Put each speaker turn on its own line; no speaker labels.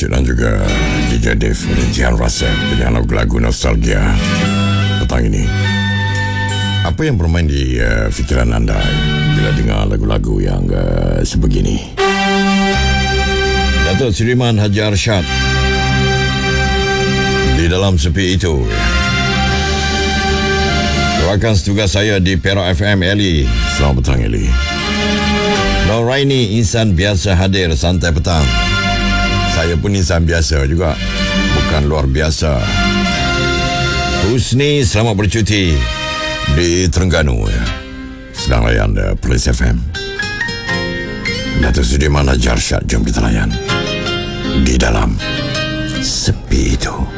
Rashid dan juga DJ Dave Rincian Rasa pilihan lagu-lagu nostalgia petang ini. Apa yang bermain di fikiran anda bila dengar lagu-lagu yang sebegini? Datuk Siriman Haji Arsyad Di Dalam Sepi Itu. Rakan setugas saya di Perak FM, Eli. Selamat petang, Eli. Nur Raini, insan biasa hadir santai petang. Saya pun insan biasa juga, bukan luar biasa. Husni, selamat bercuti di Terengganu ya. Sedang layan Police FM. Datuk Sudirman Haji Arsyad, jom kita layan Di Dalam Sepi Itu.